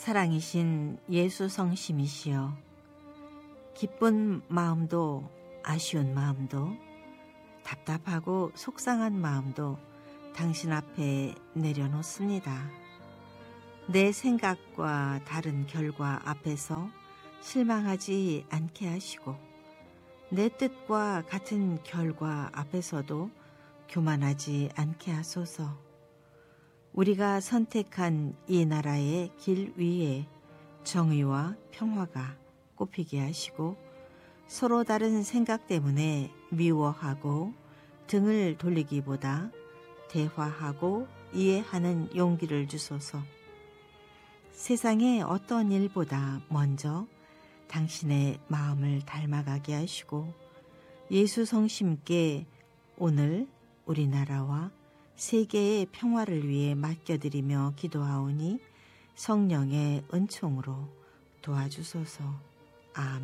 사랑이신 예수 성심이시여, 기쁜 마음도 아쉬운 마음도 답답하고 속상한 마음도 당신 앞에 내려놓습니다. 내 생각과 다른 결과 앞에서 실망하지 않게 하시고, 내 뜻과 같은 결과 앞에서도 교만하지 않게 하소서. 우리가 선택한 이 나라의 길 위에 정의와 평화가 꽃피게 하시고, 서로 다른 생각 때문에 미워하고 등을 돌리기보다 대화하고 이해하는 용기를 주소서. 세상의 어떤 일보다 먼저 당신의 마음을 닮아가게 하시고, 예수 성심께 오늘 우리나라와 세계의 평화를 위해 맡겨드리며 기도하오니 성령의 은총으로 도와주소서. 아멘.